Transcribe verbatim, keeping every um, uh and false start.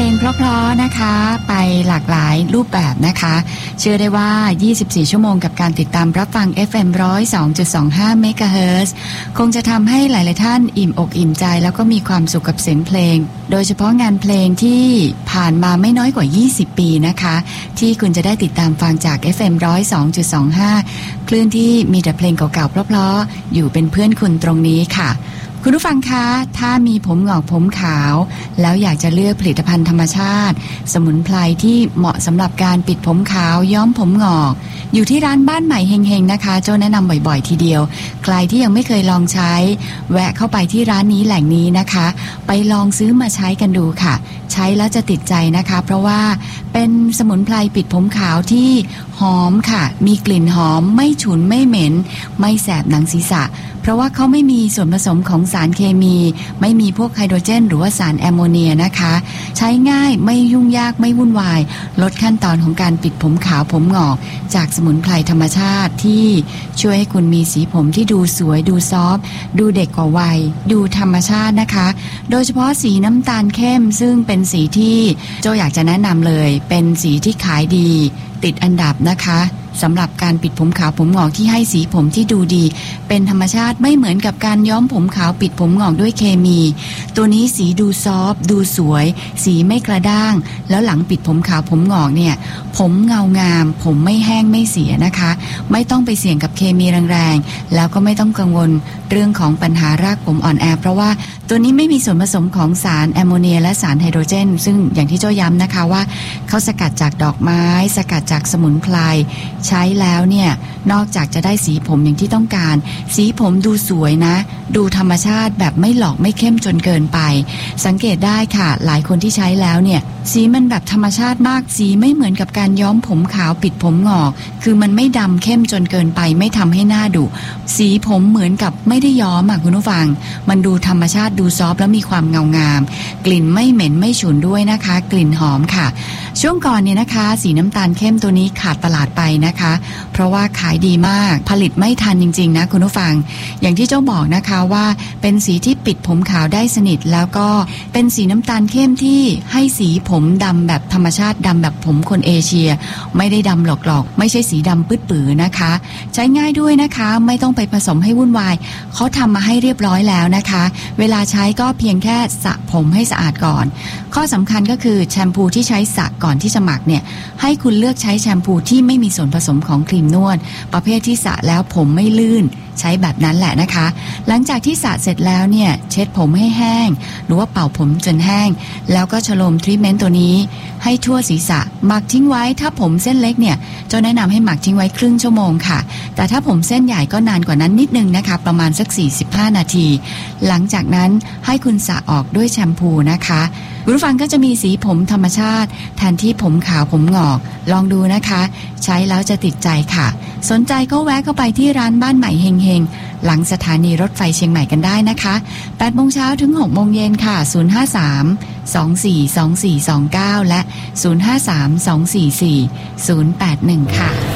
ลงเพราะๆนะคะไปหลากหลายรูปแบบนะคะเชื่อได้ว่ายี่สิบสี่ชั่วโมงกับการติดตามรับฟัง เอฟ เอ็ม หนึ่งศูนย์สองจุดสองห้า เมกะเฮิรตซ์คงจะทำให้หลายๆท่านอิ่มอกอิ่มใจแล้วก็มีความสุขกับเสียงเพลงโดยเฉพาะงานเพลงที่ผ่านมาไม่น้อยกว่ายี่สิบปีนะคะที่คุณจะได้ติดตามฟังจาก เอฟ เอ็ม หนึ่งศูนย์สองจุดสองห้า คลื่นที่มีแต่เพลงเก่าๆเพราะๆอยู่เป็นเพื่อนคุณตรงนี้ค่ะคุณผู้ฟังคะถ้ามีผมหงอกผมขาวแล้วอยากจะเลือกผลิตภัณฑ์ธรรมชาติสมุนไพรที่เหมาะสำหรับการปิดผมขาวย้อมผมหงอกอยู่ที่ร้านบ้านใหม่เฮงๆนะคะโจ้แนะนำบ่อยๆทีเดียวใครที่ยังไม่เคยลองใช้แวะเข้าไปที่ร้านนี้แหล่งนี้นะคะไปลองซื้อมาใช้กันดูค่ะใช้แล้วจะติดใจนะคะเพราะว่าเป็นสมุนไพรปิดผมขาวที่หอมค่ะมีกลิ่นหอมไม่ฉุนไม่เหม็นไม่แสบหนังศีรษะเพราะว่าเขาไม่มีส่วนผสมของสารเคมีไม่มีพวกไฮโดรเจนหรือว่าสารแอมโมเนียนะคะใช้ง่ายไม่ยุ่งยากไม่วุ่นวายลดขั้นตอนของการปิดผมขาวผมหงอกจากสมุนไพรธรรมชาติที่ช่วยให้คุณมีสีผมที่ดูสวยดูซอฟต์ดูเด็กกว่าวัยดูธรรมชาตินะคะโดยเฉพาะสีน้ำตาลเข้มซึ่งเป็นสีที่โจอยากจะแนะนำเลยเป็นสีที่ขายดีติดอันดับนะคะสำหรับการปิดผมขาวผมหงอกที่ให้สีผมที่ดูดีเป็นธรรมชาติไม่เหมือนกับการย้อมผมขาวปิดผมหงอกด้วยเคมีตัวนี้สีดูซอฟต์ดูสวยสีไม่กระด้างแล้วหลังปิดผมขาวผมหงอกเนี่ยผมเงางามผมไม่แห้งไม่เสียนะคะไม่ต้องไปเสี่ยงกับเคมีแรงๆแล้วก็ไม่ต้องกังวลเรื่องของปัญหารากผมอ่อนแอเพราะว่าตัวนี้ไม่มีส่วนผสมของสารแอมโมเนียและสารไฮโดรเจนซึ่งอย่างที่โจ้ย้ำนะคะว่าเขาสกัดจากดอกไม้สกัดจากสมุนไพรใช้แล้วเนี่ยนอกจากจะได้สีผมอย่างที่ต้องการสีผมดูสวยนะดูธรรมชาติแบบไม่หลอกไม่เข้มจนเกินไปสังเกตได้ค่ะหลายคนที่ใช้แล้วเนี่ยสีมันแบบธรรมชาติมากสีไม่เหมือนกับการย้อมผมขาวปิดผมหงอกคือมันไม่ดำเข้มจนเกินไปไม่ทำให้หน้าดุสีผมเหมือนกับไม่ได้ย้อมอ่ะคุณผู้ฟังมันดูธรรมชาติดูซอฟต์แล้วมีความเงางามกลิ่นไม่เหม็นไม่ฉุนด้วยนะคะกลิ่นหอมค่ะช่วงก่อนเนี่ยนะคะสีน้ำตาลเข้มตัวนี้ขาดตลาดไปนะคะเพราะว่าขายดีมากผลิตไม่ทันจริงๆนะคุณผู้ฟังอย่างที่เจ้าบอกนะคะว่าเป็นสีที่ปิดผมขาวได้สนิทแล้วก็เป็นสีน้ำตาลเข้มที่ให้สีผมดำแบบธรรมชาติดำแบบผมคนเอเชียไม่ได้ดำหลอกๆไม่ใช่สีดำปื้ดปื๋อนะคะใช้ง่ายด้วยนะคะไม่ต้องไปผสมให้วุ่นวายเขาทำมาให้เรียบร้อยแล้วนะคะเวลาใช้ก็เพียงแค่สระผมให้สะอาดก่อนข้อสำคัญก็คือแชมพูที่ใช้สระก่อนที่จะหมักเนี่ยให้คุณเลือกใช้แชมพูที่ไม่มีส่วนผสมของครีมนวดประเภทที่สระแล้วผมไม่ลื่นใช้แบบนั้นแหละนะคะหลังจากที่สระเสร็จแล้วเนี่ยเช็ดผมให้แห้งหรือว่าเป่าผมจนแห้งแล้วก็ฉโลมทรีทเมนต์ตัวนี้ให้ทั่วศีรษะหมักทิ้งไว้ถ้าผมเส้นเล็กเนี่ยจะแนะนำให้หมักทิ้งไว้ครึ่งชั่วโมงค่ะแต่ถ้าผมเส้นใหญ่ก็นานกว่านั้นนิดนึงนะคะประมาณสักสี่สิบห้านาทีหลังจากนั้นให้คุณสระออกด้วยแชมพูนะคะคุณผู้ฟังก็จะมีสีผมธรรมชาติแทนที่ผมขาวผมหงอกลองดูนะคะใช้แล้วจะติดใจค่ะสนใจก็แวะเข้าไปที่ร้านบ้านใหม่เฮงๆหลังสถานีรถไฟเชียงใหม่กันได้นะคะแปดโมงเช้าถึงหกโมงเย็นค่ะศูนย์ห้าสาม สองสี่สองสี่สองเก้าและศูนย์ห้าสาม สองสี่สี่ ศูนย์แปดหนึ่งค่ะ